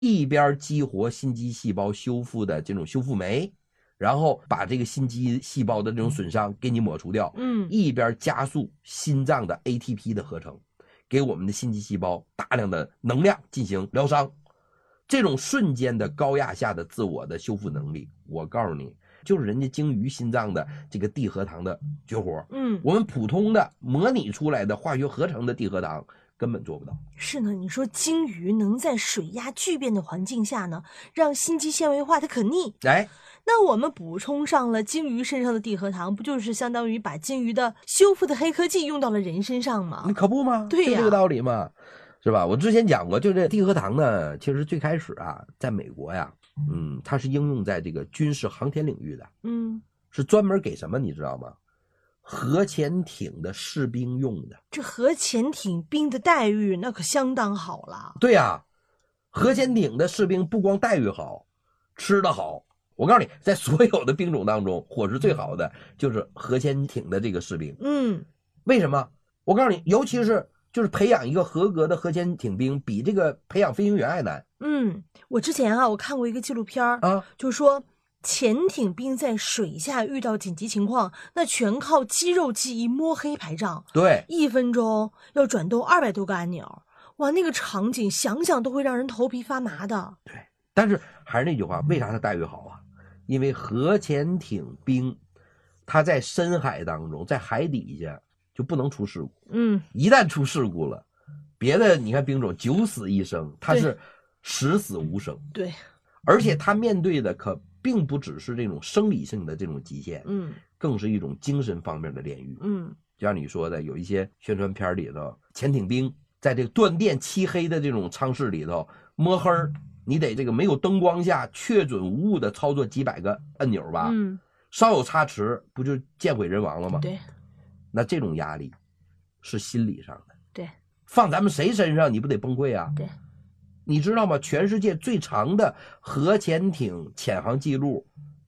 一边激活心肌细胞修复的这种修复酶，然后把这个心肌细胞的这种损伤给你抹除掉，一边加速心脏的 ATP 的合成，给我们的心肌细胞大量的能量进行疗伤。这种瞬间的高压下的自我的修复能力，我告诉你，就是人家鲸鱼心脏的这个地核糖的绝活。我们普通的模拟出来的化学合成的地核糖根本做不到。 是呢，你说鲸鱼能在水压巨变的环境下呢，让心肌纤维化它可逆。那我们补充上了鲸鱼身上的地核糖，不就是相当于把鲸鱼的修复的黑科技用到了人身上吗？ 可不吗？ 对呀， 就这个道理嘛，是吧？我之前讲过，就这地核糖呢，其实最开始啊，在美国呀，它是应用在这个军事航天领域的，是专门给什么你知道吗？核潜艇的士兵用的。 这核潜艇兵的待遇那可相当好了。 对呀，核潜艇的士兵不光待遇好，吃得好。我告诉你，在所有的兵种当中，伙食最好的就是核潜艇的这个士兵。为什么？我告诉你，尤其是就是培养一个合格的核潜艇兵，比这个培养飞行员还难。 我之前我看过一个纪录片就说潜艇兵在水下遇到紧急情况，那全靠肌肉记忆摸黑排仗。 对 ，1分钟要转动200多个按钮，哇，那个场景想想都会让人头皮发麻的。 对，但是还是那句话，为啥他待遇好啊？因为核潜艇兵他在深海当中，在海底下就不能出事故。一旦出事故了，别的你看兵种九死一生，他是十死无生。 对， 而且他面对的可并不只是这种生理性的这种极限，更是一种精神方面的炼狱。就像你说的，有一些宣传片里头，潜艇兵在这个断电漆黑的这种舱室里头摸黑儿，你得这个没有灯光下确准无误的操作几百个按钮吧，稍有差池不就见毁人亡了吗？ 对， 那这种压力是心理上的。 对， 放咱们谁身上你不得崩溃啊？ 对， 你知道吗？全世界最长的核潜艇潜航记录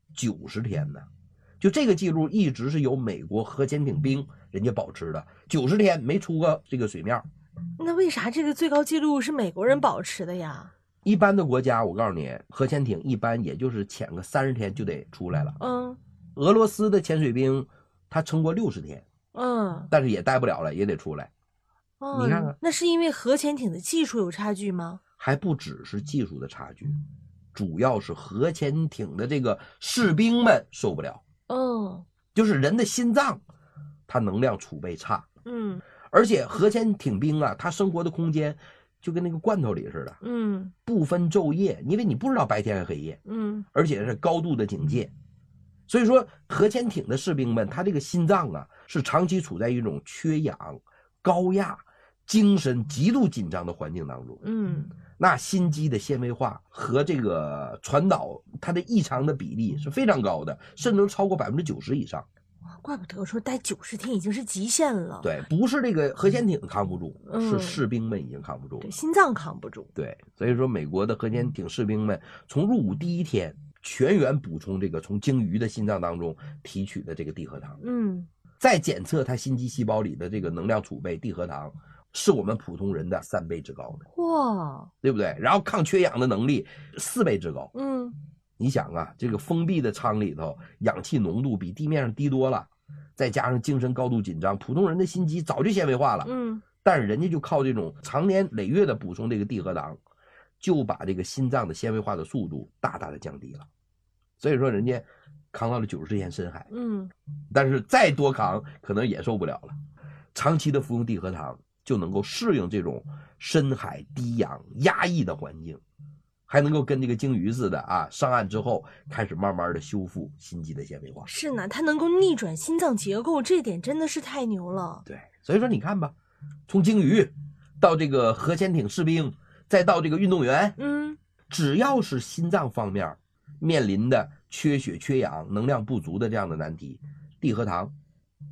90天呢，就这个记录一直是由美国核潜艇兵人家保持的，90天没出过这个水面。 那为啥这个最高纪录是美国人保持的呀？ 一般的国家，我告诉你，核潜艇一般也就是潜个30天就得出来了。俄罗斯的潜水兵他撑过60天，但是也待不了了，也得出来。你看看， 那是因为核潜艇的技术有差距吗？ 还不只是技术的差距，主要是核潜艇的这个士兵们受不了。就是人的心脏，它能量储备差。而且核潜艇兵啊，他生活的空间就跟那个罐头里似的，不分昼夜，因为你不知道白天还黑夜，而且是高度的警戒。所以说，核潜艇的士兵们，他这个心脏啊，是长期处在一种缺氧、高压、精神极度紧张的环境当中。那心肌的纤维化和这个传导它的异常的比例是非常高的，甚至能超过90%以上。 怪不得说待90天已经是极限了。 对，不是这个核潜艇扛不住，是士兵们已经扛不住了， 对，心脏扛不住。 对，所以说美国的核潜艇士兵们从入伍第1天全员补充这个从鲸鱼的心脏当中提取的这个地核糖，再检测它心肌细胞里的这个能量储备，地核糖是我们普通人的3倍之高的。 哇， 对不对？然后抗缺氧的能力4倍之高。你想啊，这个封闭的舱里头，氧气浓度比地面上低多了，再加上精神高度紧张，普通人的心肌早就纤维化了。但是人家就靠这种长年累月的补充这个地核糖，就把这个心脏的纤维化的速度大大的降低了。所以说人家扛到了90天深海。但是再多扛可能也受不了了。长期的服用地核糖就能够适应这种深海低氧压抑的环境，还能够跟这个鲸鱼似的啊，上岸之后开始慢慢的修复心肌的纤维化。 是呢，它能够逆转心脏结构，这点真的是太牛了。 对，所以说你看吧，从鲸鱼到这个核潜艇士兵，再到这个运动员，只要是心脏方面面临的缺血缺氧能量不足的这样的难题，地核糖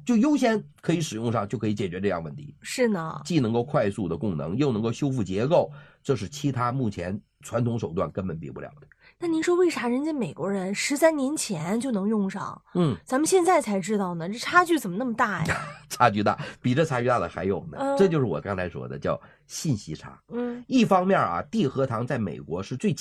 就优先可以使用上，就可以解决这样问题。 是呢， 既能够快速的供能，又能够修复结构，这是其他目前传统手段根本比不了的。 那您说为啥人家美国人13年前就能用上？咱们现在才知道呢，这差距怎么那么大呀？ 差距大，比这差距大的还有呢。这就是我刚才说的叫信息差。一方面啊，地核糖在美国是最